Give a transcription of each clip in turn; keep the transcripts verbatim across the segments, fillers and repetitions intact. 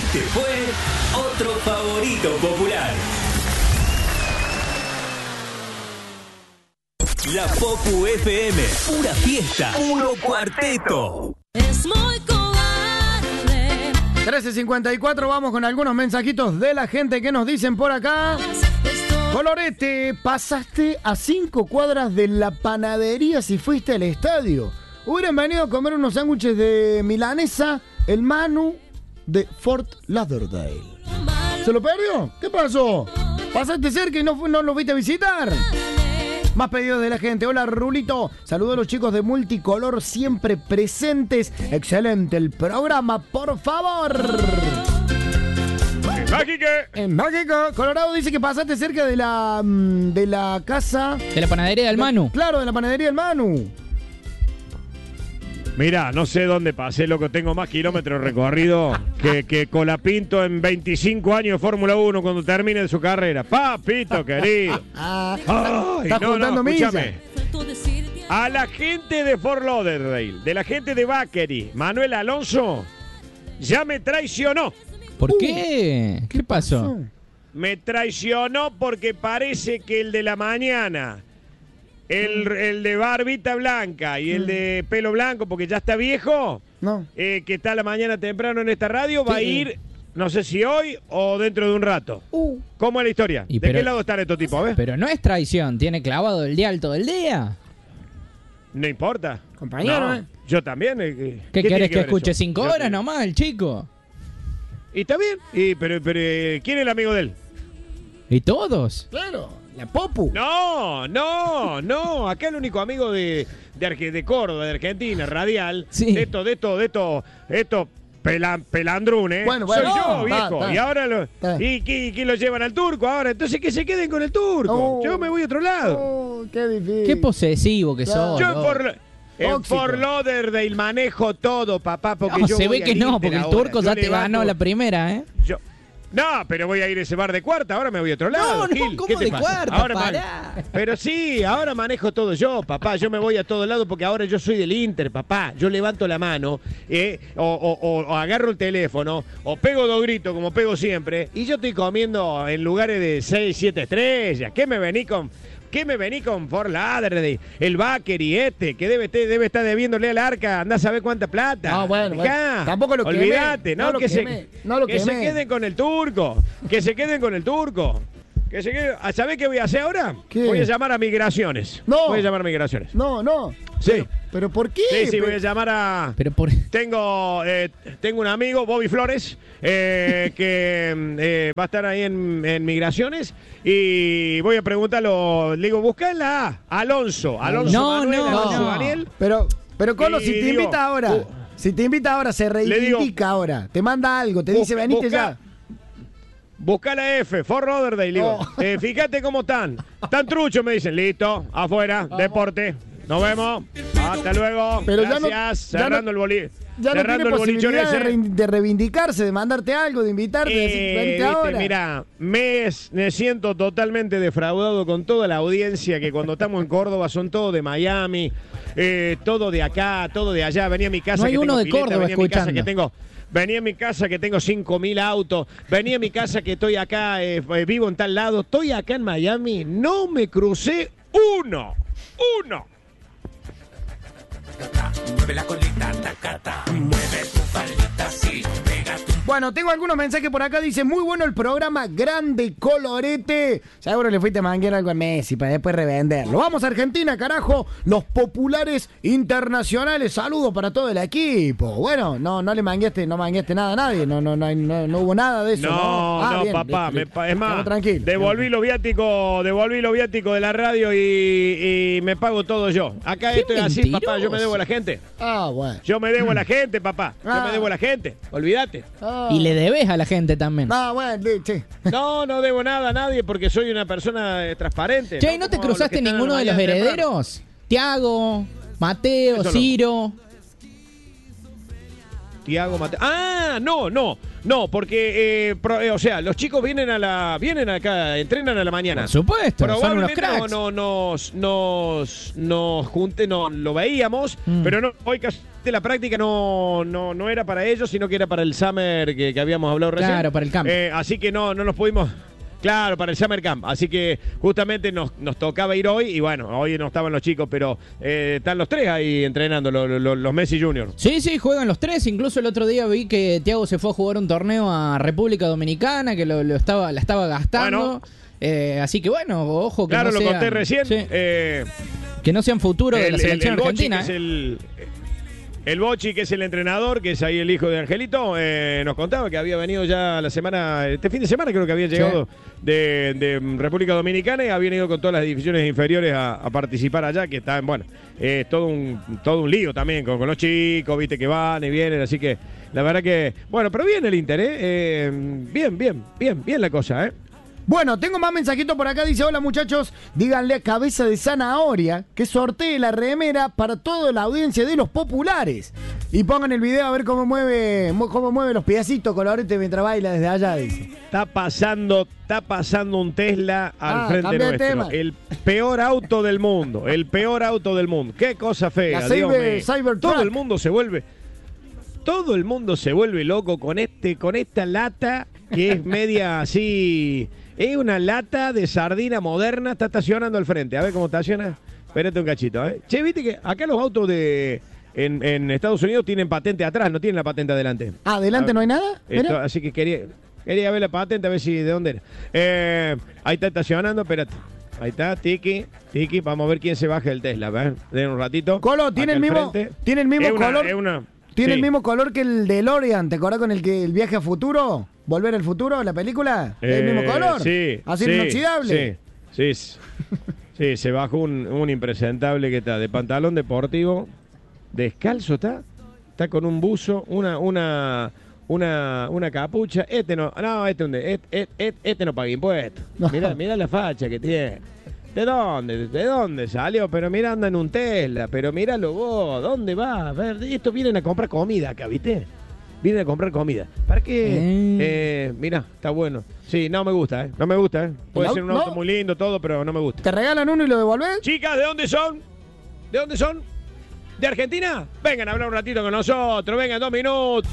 Este fue otro favorito popular. La Popu F M, pura fiesta, puro cuarteto. Es muy cobarde. trece cincuenta y cuatro, vamos con algunos mensajitos de la gente que nos dicen por acá. Colorete, pasaste a cinco cuadras de la panadería si fuiste al estadio. Hubieran venido a comer unos sándwiches de milanesa, el Manu de Fort Lauderdale. ¿Se lo perdió? ¿Qué pasó? ¿Pasaste cerca y no, no lo fuiste a visitar? Más pedidos de la gente. Hola, Rulito. Saludos a los chicos de Multicolor, siempre presentes. Excelente el programa, por favor. ¡Mágico! En Mágico, Colorado dice que pasaste cerca de la de la casa... De la panadería del Manu. Claro, de la panadería del Manu. Mirá, no sé dónde pasé, loco. Tengo más kilómetros recorridos que, que Colapinto en veinticinco años de Fórmula uno cuando termine su carrera. Papito querido. Ah, Ay, estás no, juntando no, millas. escúchame. A la gente de Fort Lauderdale, de la gente de Bakery, Manuel Alonso, ya me traicionó. ¿Por Uh, qué? ¿Qué pasó? Me traicionó porque parece que el de la mañana, el, el de barbita blanca y el de pelo blanco, porque ya está viejo, No. eh, que está a la mañana temprano en esta radio, va a Sí. ir, no sé si hoy o dentro de un rato. Uh. ¿Cómo es la historia? Y ¿De pero- qué lado están estos tipos? A ver. Pero no es traición, tiene clavado el dial todo el día. No importa. Compañero, No, ¿eh? Yo también. eh, eh, ¿Qué, tiene querés que, ver escuche? eso? ¿Cinco Yo horas te- nomás el chico? Y está bien, y, pero, pero eh, ¿quién es el amigo de él? ¿Y todos? Claro, la Popu. No, no, no. Acá el único amigo de, de, Arge- de Córdoba, de Argentina, radial, Sí. de esto, de esto, de esto, esto, pelan, pelandrunes. Bueno, bueno, soy yo, no, viejo. está, está. Y ahora lo, Está. y, y, y lo llevan al turco ahora. Entonces que se queden con el turco. Oh. Yo me voy a otro lado. Oh, qué difícil. Qué posesivo que Claro. sos. yo en loco. Fort, en Tóxico. Fort Lauderdale manejo todo, papá, porque No, yo se voy ve que al no, Inter porque el ahora. turco Yo ya te levanto- ganó la primera, ¿eh? Yo, no, pero voy a ir a ese bar de cuarta, ahora me voy a otro lado. No, no, Gil. ¿cómo ¿Qué te de pasa? cuarta? Ahora Pará. man- Pero sí, ahora manejo todo yo, papá. Yo me voy a todo lado porque ahora yo soy del Inter, papá. Yo levanto la mano, eh, o, o- o- o agarro el teléfono, o pego dos gritos como pego siempre, y yo estoy comiendo en lugares de seis, siete estrellas. ¿Qué me vení con...? ¿Qué me vení con Fort Lauderdale? El Bakery este, que debe, te- debe estar debiéndole al Arca, andá a saber cuánta plata. No, bueno, bueno. Dejá. Tampoco lo quemé. Olvídate, ¿no? No lo que quemé, se, no lo que se quemé. queden con el turco. Que se queden con el turco. Que se queden... ¿Sabés qué voy a hacer ahora? ¿Qué? Voy a llamar a Migraciones. No. Voy a llamar a Migraciones. No, no. Sí. Pero, ¿pero por qué? Sí, sí, Pero- voy a llamar a... Pero por... Tengo, eh, tengo un amigo, Bobby Flores, eh, que eh, va a estar ahí en, en Migraciones y voy a preguntarlo. Le digo, busca en la A, Alonso, Alonso No, Manuel, no. Alonso No. Daniel. Pero, pero Colo, Y si te digo, invita ahora, uh, si te invita ahora, se reivindica ahora, te manda algo, te dice, Busca- venite busca- ya. Busca la F, Fort Lauderdale, digo. Oh. Eh, fíjate cómo están. Están truchos, me dicen. Listo, afuera, deporte. Nos vemos. Hasta luego. Pero ya no- Gracias. ya no- Cerrando el boli. Ya no cerrando tiene el bolichón posibilidad de, ese. rein- de reivindicarse, de mandarte algo, de invitarte, de decir, Eh, venite viste, ahora. mira, me, es- me siento totalmente defraudado con toda la audiencia que cuando estamos en Córdoba son todos de Miami, eh, todo de acá, todo de allá. Venía a mi casa No hay que uno tengo de pileta, Córdoba venía a mi casa escuchando. que tengo, venía a mi casa que tengo cinco mil autos, venía a mi casa que estoy acá, eh, eh, vivo en tal lado, estoy acá en Miami, no me crucé uno, uno. Mueve la colita, tacata. Mueve tu faldita, sí. Pega tu... Bueno, tengo algunos mensajes por acá. Dice, muy bueno el programa, grande Colorete. Seguro le fuiste a manguear algo a Messi para después revenderlo. Vamos a Argentina, carajo. Los populares internacionales. Saludos para todo el equipo. Bueno, no, no le mangueaste, no mangueaste nada a nadie. No, no, no, hay- no, no hubo nada de eso. No, No, Ah, no, bien, papá, listo, me listo. pa- es más, Estamos tranquilos. devolví los viáticos, devolví los viáticos de la radio y, y me pago todo yo. Acá Qué esto es así, mentiroso. papá, yo me debo a la gente. Ah, bueno. Yo me debo a la gente, papá. Yo Ah. me debo a la gente. Olvídate. Ah. Y le debes a la gente también. Ah, bueno, sí. No, no debo nada a nadie porque soy una persona eh, transparente. Che, ¿no te Como los cruzaste que están ninguno de los mañana temprano. herederos? Tiago, Mateo, Eso no. Ciro. Tiago Mate. Ah, no, no, no, porque, eh, pro- eh, o sea, los chicos vienen a la, vienen acá, entrenan a la mañana. Por supuesto, son unos Probablemente cracks. no, no, nos, nos, nos junte, no, lo veíamos, Mm. pero no, hoy casi la práctica no, no, no era para ellos, sino que era para el Summer que, que habíamos hablado recién. Claro, para el camp. Eh, así que no, no nos pudimos... Claro, para el Summer Camp. Así que justamente nos, nos tocaba ir hoy. Y bueno, hoy no estaban los chicos, pero eh, están los tres ahí entrenando, los, los, los Messi Junior. Sí, sí, juegan los tres. Incluso el otro día vi que Thiago se fue a jugar un torneo a República Dominicana, que lo, lo estaba, la estaba gastando. Bueno. Eh, así que bueno, ojo que Claro, no lo sean, conté recién. sí, Eh, que no sean futuro de el, la el, selección el Bochi, argentina. que es ¿eh? el, el Bochi, que es el entrenador, que es ahí el hijo de Angelito, eh, nos contaba que había venido ya la semana, este fin de semana creo que había llegado de, de República Dominicana y habían ido con todas las divisiones inferiores a, a participar allá, que está, bueno, es eh, todo un todo un lío también con, con los chicos, viste, que van y vienen, así que la verdad que, bueno, pero bien el Inter, ¿eh? eh bien, bien, bien, bien la cosa, ¿eh? Bueno, tengo más mensajitos por acá. Dice, hola muchachos, díganle a Cabeza de Zanahoria que sortee la remera para toda la audiencia de los populares. Y pongan el video a ver cómo mueve cómo mueve los piecitos Colorete mientras baila desde allá, dice. Está pasando, está pasando un Tesla al Ah, frente cambia de nuestro. tema. El peor auto del mundo, el peor auto del mundo. Qué cosa fea, La Dios Cyber- mío. Cybertruck. Todo el mundo se vuelve... Todo el mundo se vuelve loco con este, con esta lata que es media así... Es una lata de sardina moderna, está estacionando al frente. A ver cómo estaciona. Espérate un cachito, ¿eh? Che, viste que acá los autos de en, en Estados Unidos tienen patente atrás, no tienen la patente adelante. Ah, ¿adelante no hay nada? Esto, Mira. así que quería, quería ver la patente, a ver si de dónde era. Eh, ahí está estacionando, espérate. Ahí está, Tiki, Tiki, vamos a ver quién se baja el Tesla, ¿ves? Den un ratito. Colo, tiene Acá el al mismo, frente. tiene el mismo Es una- color. es una- Tiene sí. el mismo color que el DeLorean, ¿te acordás con el que el viaje a futuro? ¿Volver al futuro, la película? ¿El Eh, mismo color? Sí. ¿Acero sí, inoxidable? Sí, sí. Sí, se bajó un, un impresentable que está de pantalón deportivo, descalzo está, está con un buzo, una, una, una, una capucha. Este no, no, este, un de- este, este, este no paga impuestos. No. Mirá, mirá la facha que tiene. ¿De dónde? ¿De dónde salió? Pero mira, anda en un Tesla, pero míralo vos, ¿dónde va? A ver, estos vienen a comprar comida acá, ¿viste? Vienen a comprar comida. ¿Para qué? Mm. Eh, mirá, está bueno. Sí, no me gusta, ¿eh? No me gusta, ¿eh? Puede ¿El ser un auto? auto muy lindo, todo, pero no me gusta. ¿Te regalan uno y lo devolvés? Chicas, ¿de dónde son? ¿De dónde son? ¿De Argentina? Vengan a hablar un ratito con nosotros, vengan dos minutos.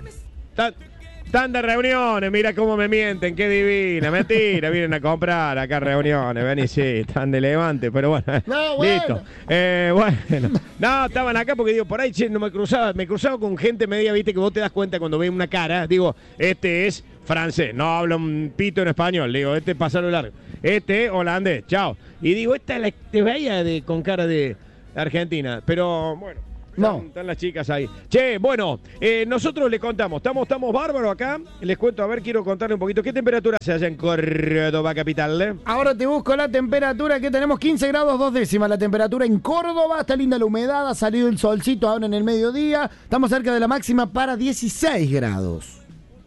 Tan, tan de reuniones, mira cómo me mienten, qué divina, mentira, vienen a comprar acá reuniones, ven y sí, están de levante, pero bueno, No, bueno. listo. Eh, bueno, no, estaban acá porque digo, por ahí che, no me cruzaba, me cruzaba con gente media, viste, que vos te das cuenta cuando ves una cara, digo, este es francés, no habla un pito en español, digo, este es pasarlo largo, este es holandés, chao. Y digo, esta es la te veía de, con cara de Argentina, pero bueno. No. Están, están las chicas ahí. Che, bueno, eh, nosotros le contamos, estamos, estamos bárbaros acá. Les cuento, a ver, quiero contarle un poquito. ¿Qué temperatura se hace en Córdoba capital? Eh? Ahora te busco la temperatura, que tenemos quince grados dos décimas. La temperatura en Córdoba, está linda la humedad, ha salido el solcito ahora en el mediodía. Estamos cerca de la máxima para dieciséis grados.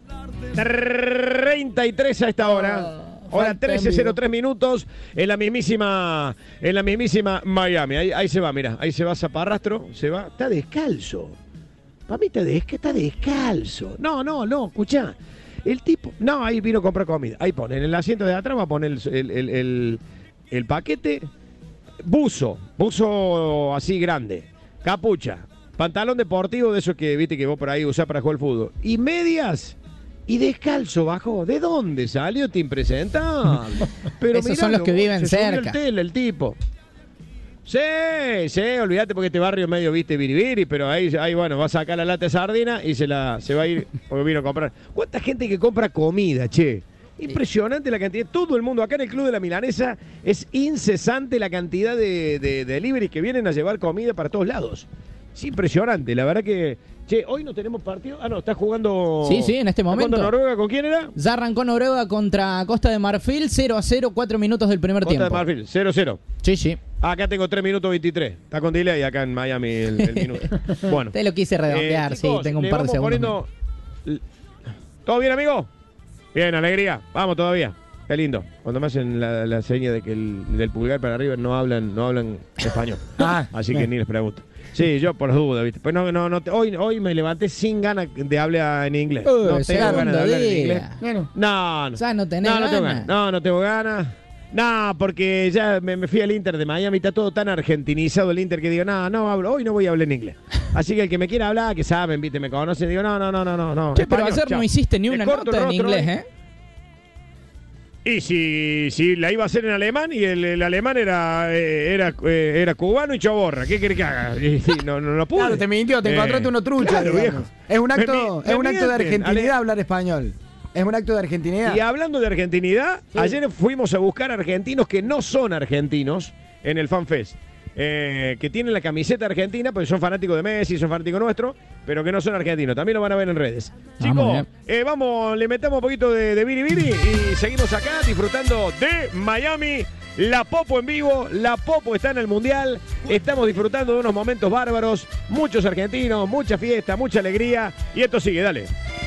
treinta y tres a esta hora. Hora falta trece cero tres envío. minutos en la mismísima en la mismísima Miami. Ahí, ahí se va, mira, ahí se va Zaparrastro, se va, está descalzo. Para mí está, des- está descalzo. No, no, no, escuchá. El tipo, no, ahí vino a comprar comida. Ahí pone, en el asiento de atrás va a poner el, el, el, el- el paquete. Buzo, buzo así grande. Capucha, pantalón deportivo de esos que viste que vos por ahí usás para jugar al fútbol. Y medias. Y descalzo bajó. ¿De dónde salió este impresentable? Pero Esos son los que vos, viven se subió cerca. el tele, el tipo. Sí, sí, olvídate porque este barrio medio viste biribiri, pero ahí, ahí bueno, va a sacar la lata de sardina y se la se va a ir porque vino a comprar. ¿Cuánta gente que compra comida, che? Impresionante la cantidad. Todo el mundo acá en el Club de la Milanesa es incesante la cantidad de, de, de deliveries que vienen a llevar comida para todos lados. Es impresionante, la verdad que... Che, hoy no tenemos partido. Ah, no, está jugando... Sí, sí, en este ¿está jugando momento. Noruega? ¿Con quién era? Ya arrancó Noruega contra Costa de Marfil, cero a cero, cuatro minutos del primer Costa tiempo. de Marfil, cero cero. Sí, sí. Acá tengo tres minutos veintitrés. Está con delay acá en Miami el, el minuto. Bueno. Te lo quise redondear, Eh, sí, chicos, tengo un le par de vamos segundos. poniendo- ¿Todo bien, amigo? Bien, alegría. Vamos todavía. Qué lindo. Cuando me hacen la, la seña de que el, del pulgar para arriba no hablan, no hablan español. Ah, Así que bien. ni les pregunto. Sí, yo por las dudas, ¿viste? Pues no, no, no, te- hoy, hoy me levanté sin ganas de hablar en inglés. Uh, no tengo segundo ganas de hablar en día. inglés. Bueno, No, no. Ya no tenés no, no tengo ganas. ganas. No, no tengo ganas. No, porque ya me, me fui al Inter de Miami, está todo tan argentinizado el Inter que digo, no, no hablo, hoy no voy a hablar en inglés. Así que el que me quiera hablar, que saben, viste, me conocen, digo, no, no, no, no, no. no. Che, pero Español, ayer chao. no hiciste ni Le una corto nota el en rostro inglés, hoy. ¿eh? Y si, si la iba a hacer en alemán y el, el alemán era, eh, era, eh, era cubano y choborra, ¿qué querés que haga? Y, sí, no, no, no pude. Claro, te mintió, te Eh, encontraste uno trucho. claro, digamos. viejo. Es un acto, Me mi- es me un acto de mienten, argentinidad Ale. hablar español. Es un acto de argentinidad. Y hablando de argentinidad, ayer fuimos a buscar argentinos que no son argentinos en el FanFest. Eh, que tienen la camiseta argentina, porque son fanáticos de Messi, son fanáticos nuestros, pero que no son argentinos. También lo van a ver en redes. Ah, muy Chicos, bien. eh, vamos, le metemos un poquito de, de Biri Biri y seguimos acá disfrutando de Miami. La Popo en vivo, la Popo está en el Mundial. Estamos disfrutando de unos momentos bárbaros. Muchos argentinos, mucha fiesta, mucha alegría. Y esto sigue, dale.